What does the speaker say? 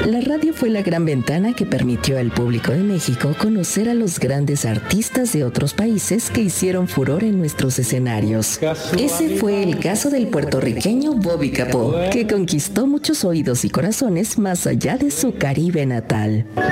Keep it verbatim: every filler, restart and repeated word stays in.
La radio fue la gran ventana que permitió al público de México conocer a los grandes artistas de otros países que hicieron furor en nuestros escenarios. Ese fue el caso del puertorriqueño Bobby Capó, que conquistó muchos oídos y corazones más allá de su Caribe natal.